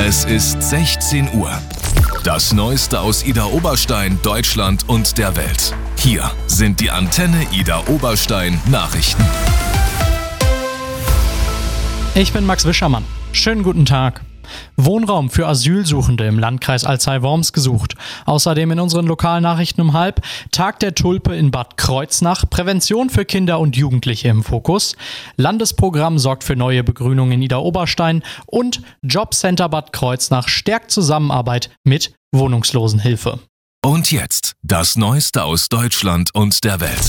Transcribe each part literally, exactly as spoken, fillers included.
Es ist sechzehn Uhr. Das Neueste aus Idar Oberstein, Deutschland und der Welt. Hier sind die Antenne Idar Oberstein Nachrichten. Ich bin Max Wischermann. Schönen guten Tag. Wohnraum für Asylsuchende im Landkreis Alzey-Worms gesucht. Außerdem in unseren Lokalnachrichten um halb Tag der Tulpe in Bad Kreuznach, Prävention für Kinder und Jugendliche im Fokus, Landesprogramm sorgt für neue Begrünung in Idar Oberstein und Jobcenter Bad Kreuznach stärkt Zusammenarbeit mit Wohnungslosenhilfe. Und jetzt das Neueste aus Deutschland und der Welt.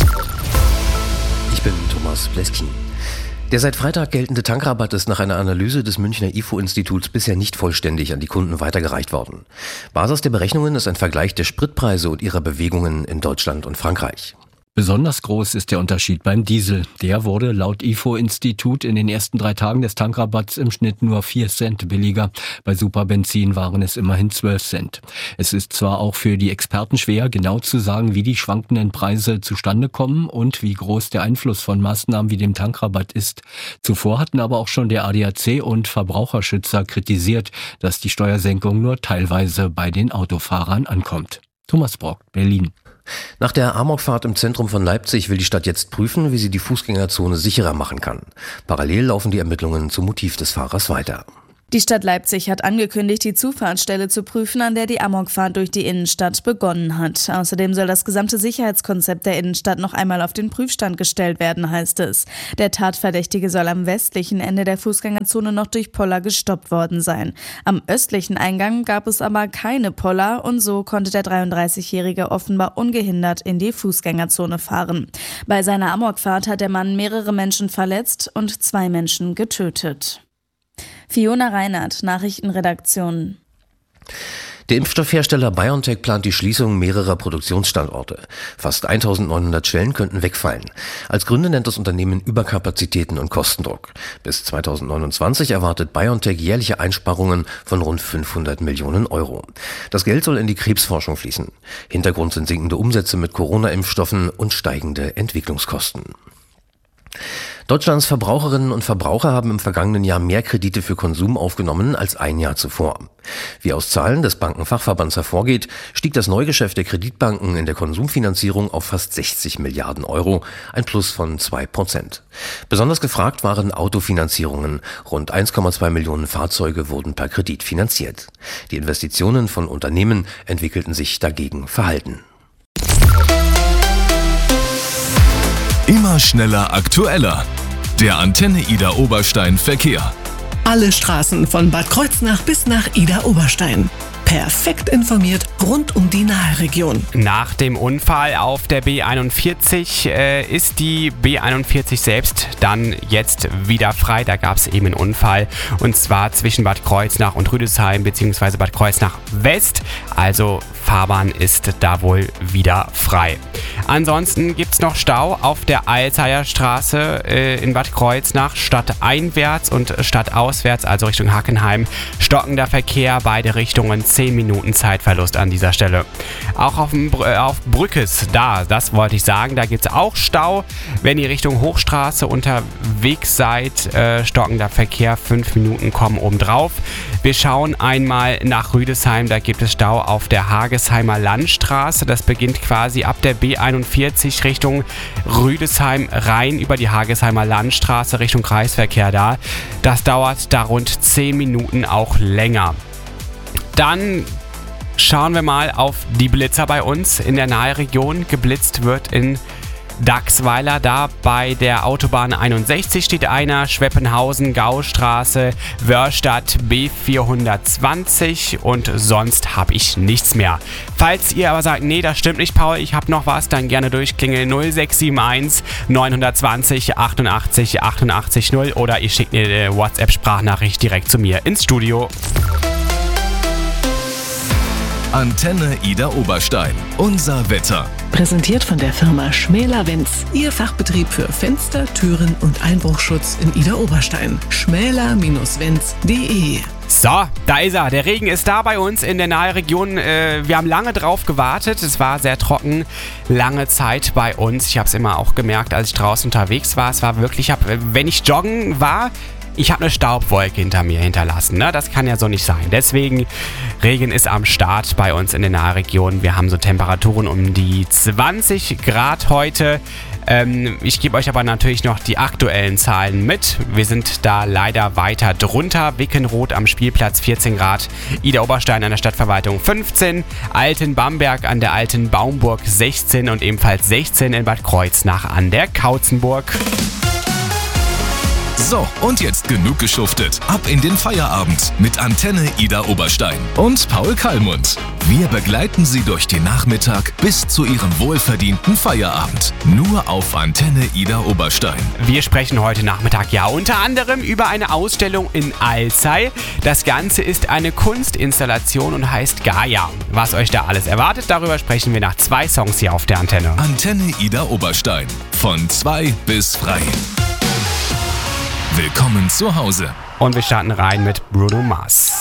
Ich bin Thomas Bleskin. Der seit Freitag geltende Tankrabatt ist nach einer Analyse des Münchner I F O-Instituts bisher nicht vollständig an die Kunden weitergereicht worden. Basis der Berechnungen ist ein Vergleich der Spritpreise und ihrer Bewegungen in Deutschland und Frankreich. Besonders groß ist der Unterschied beim Diesel. Der wurde laut I F O-Institut in den ersten drei Tagen des Tankrabatts im Schnitt nur vier Cent billiger. Bei Superbenzin waren es immerhin zwölf Cent. Es ist zwar auch für die Experten schwer, genau zu sagen, wie die schwankenden Preise zustande kommen und wie groß der Einfluss von Maßnahmen wie dem Tankrabatt ist. Zuvor hatten aber auch schon der A D A C und Verbraucherschützer kritisiert, dass die Steuersenkung nur teilweise bei den Autofahrern ankommt. Thomas Brock, Berlin. Nach der Amokfahrt im Zentrum von Leipzig will die Stadt jetzt prüfen, wie sie die Fußgängerzone sicherer machen kann. Parallel laufen die Ermittlungen zum Motiv des Fahrers weiter. Die Stadt Leipzig hat angekündigt, die Zufahrtsstelle zu prüfen, an der die Amokfahrt durch die Innenstadt begonnen hat. Außerdem soll das gesamte Sicherheitskonzept der Innenstadt noch einmal auf den Prüfstand gestellt werden, heißt es. Der Tatverdächtige soll am westlichen Ende der Fußgängerzone noch durch Poller gestoppt worden sein. Am östlichen Eingang gab es aber keine Poller und so konnte der dreiunddreißigjährige offenbar ungehindert in die Fußgängerzone fahren. Bei seiner Amokfahrt hat der Mann mehrere Menschen verletzt und zwei Menschen getötet. Fiona Reinhardt, Nachrichtenredaktion. Der Impfstoffhersteller BioNTech plant die Schließung mehrerer Produktionsstandorte. Fast eintausendneunhundert Stellen könnten wegfallen. Als Gründe nennt das Unternehmen Überkapazitäten und Kostendruck. Bis zweitausendneunundzwanzig erwartet BioNTech jährliche Einsparungen von rund fünfhundert Millionen Euro. Das Geld soll in die Krebsforschung fließen. Hintergrund sind sinkende Umsätze mit Corona-Impfstoffen und steigende Entwicklungskosten. Deutschlands Verbraucherinnen und Verbraucher haben im vergangenen Jahr mehr Kredite für Konsum aufgenommen als ein Jahr zuvor. Wie aus Zahlen des Bankenfachverbands hervorgeht, stieg das Neugeschäft der Kreditbanken in der Konsumfinanzierung auf fast sechzig Milliarden Euro, ein Plus von zwei Prozent. Besonders gefragt waren Autofinanzierungen. Rund eins Komma zwei Millionen Fahrzeuge wurden per Kredit finanziert. Die Investitionen von Unternehmen entwickelten sich dagegen verhalten. Immer schneller, aktueller. Der Antenne Idar Oberstein Verkehr. Alle Straßen von Bad Kreuznach bis nach Idar Oberstein. Perfekt informiert rund um die Naheregion. Nach dem Unfall auf der B einundvierzig äh, ist die B einundvierzig selbst dann jetzt wieder frei. Da gab es eben einen Unfall und zwar zwischen Bad Kreuznach und Rüdesheim bzw. Bad Kreuznach West. Also Fahrbahn ist da wohl wieder frei. Ansonsten gibt es noch Stau auf der Alzeyer Straße äh, in Bad Kreuznach, stadteinwärts und stadtauswärts, also Richtung Hackenheim. Stockender Verkehr, beide Richtungen, zehn Minuten Zeitverlust an dieser Stelle. Auch auf, dem, äh, auf Brückes, da, das wollte ich sagen, da gibt es auch Stau. Wenn ihr Richtung Hochstraße unterwegs seid, äh, stockender Verkehr, fünf Minuten kommen obendrauf. Wir schauen einmal nach Rüdesheim, da gibt es Stau auf der Hagesheimer Landstraße. Das beginnt quasi ab der B einundvierzig Richtung Rüdesheim rein über die Hagesheimer Landstraße Richtung Kreisverkehr da. Das dauert da rund zehn Minuten auch länger. Dann schauen wir mal auf die Blitzer bei uns in der Naheregion. Geblitzt wird in Dachsweiler, da bei der Autobahn einundsechzig steht einer, Schweppenhausen, Gaustraße, Wörstadt B vierhundertzwanzig und sonst habe ich nichts mehr. Falls ihr aber sagt, nee, das stimmt nicht, Paul, ich habe noch was, dann gerne durchklingeln null sechs sieben eins neun zwei null achtundachtzig achtundachtzig null oder ihr schickt eine WhatsApp-Sprachnachricht direkt zu mir ins Studio. Antenne Idar Oberstein. Unser Wetter. Präsentiert von der Firma Schmäler-Wenz. Ihr Fachbetrieb für Fenster, Türen und Einbruchschutz in Idar Oberstein. schmäler Wenz punkt de. So, da ist er. Der Regen ist da bei uns in der Naheregion. Äh, wir haben lange drauf gewartet. Es war sehr trocken, lange Zeit bei uns. Ich habe es immer auch gemerkt, als ich draußen unterwegs war. Es war wirklich, hab, wenn ich joggen war, ich habe eine Staubwolke hinter mir hinterlassen. Ne? Das kann ja so nicht sein. Deswegen, Regen ist am Start bei uns in der Nahregion. Wir haben so Temperaturen um die zwanzig Grad heute. Ähm, ich gebe euch aber natürlich noch die aktuellen Zahlen mit. Wir sind da leider weiter drunter. Wickenroth am Spielplatz vierzehn Grad, Idar-Oberstein an der Stadtverwaltung fünfzehn, Altenbamberg an der Alten Baumburg sechzehn und ebenfalls sechzehn in Bad Kreuznach an der Kautzenburg. So, und jetzt genug geschuftet. Ab in den Feierabend mit Antenne Idar-Oberstein und Paul Kallmund. Wir begleiten Sie durch den Nachmittag bis zu Ihrem wohlverdienten Feierabend. Nur auf Antenne Idar-Oberstein. Wir sprechen heute Nachmittag ja unter anderem über eine Ausstellung in Alzey. Das Ganze ist eine Kunstinstallation und heißt Gaia. Was euch da alles erwartet, darüber sprechen wir nach zwei Songs hier auf der Antenne. Antenne Idar-Oberstein. Von zwei bis frei. Willkommen zu Hause. Und wir starten rein mit Bruno Mars.